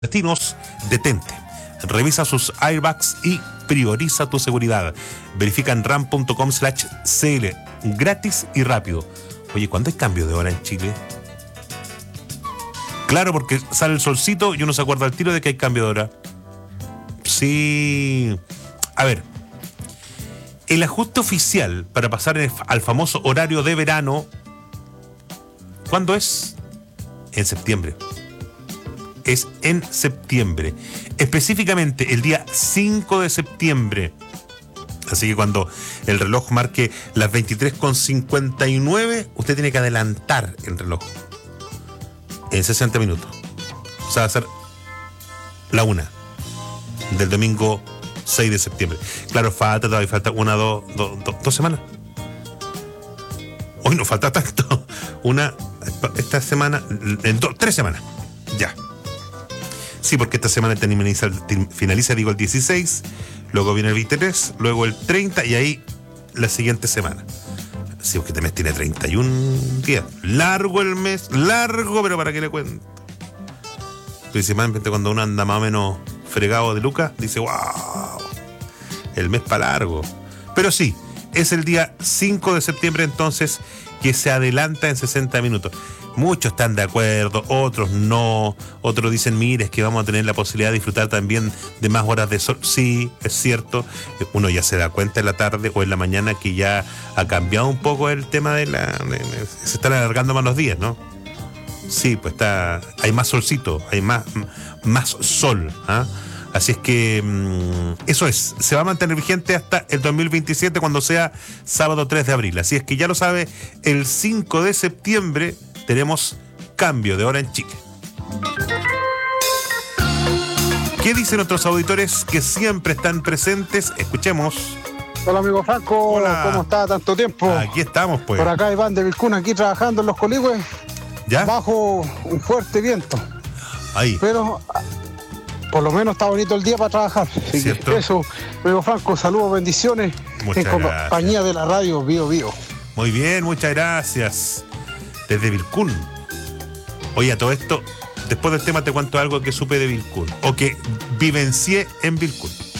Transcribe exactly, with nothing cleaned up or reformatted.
Destinos, detente. Revisa sus airbags y prioriza tu seguridad. Verifica en ram punto com slash cl. Gratis y rápido. Oye, ¿cuándo hay cambio de hora en Chile? Claro, porque sale el solcito y uno se acuerda al tiro de que hay cambio de hora. Sí. A ver. El ajuste oficial para pasar al famoso horario de verano, ¿cuándo es? En septiembre. Es en septiembre. Específicamente el día cinco de septiembre. Así que cuando el reloj marque las veintitrés con cincuenta y nueve, usted tiene que adelantar el reloj en sesenta minutos. O sea, va a ser la una del domingo seis de septiembre. Claro, falta todavía, falta una, dos, dos, dos, dos semanas. Hoy no falta tanto. Una, esta semana, en dos, tres semanas. Ya. Sí, porque esta semana finaliza, finaliza, digo, el dieciséis, luego viene el veintitrés, luego el treinta y ahí la siguiente semana. Sí, porque este mes tiene treinta y un días. Largo el mes, largo, pero ¿para qué le cuento? Principalmente cuando uno anda más o menos fregado de lucas, dice, wow, el mes para largo. Pero sí, es el día cinco de septiembre entonces que se adelanta en sesenta minutos. Muchos están de acuerdo, otros no, otros dicen, mire, es que vamos a tener la posibilidad de disfrutar también de más horas de sol. Sí, es cierto, uno ya se da cuenta en la tarde o en la mañana que ya ha cambiado un poco el tema de la... De, de, se están alargando más los días, ¿no? Sí, pues está, hay más solcito, hay más, más sol, ¿ah? Así es que mmm, eso es, se va a mantener vigente hasta el dos mil veintisiete cuando sea sábado tres de abril. Así es que ya lo sabe, el cinco de septiembre tenemos cambio de hora en Chile. ¿Qué dicen nuestros auditores que siempre están presentes? Escuchemos. Hola, amigo Franco. Hola. ¿Cómo está tanto tiempo? Aquí estamos, pues. Por acá Iván de Vilcún, aquí trabajando en los coligües. ¿Ya? Bajo un fuerte viento. Ahí. Pero por lo menos está bonito el día para trabajar. Así ¿cierto? que eso, amigo Franco, saludos, bendiciones. Muchas en gracias. compañía de la radio Bio Bio. Muy bien, muchas gracias. Desde Vilcún. Oye, a todo esto, después del tema te cuento algo que supe de Vilcún o que vivencié en Vilcún.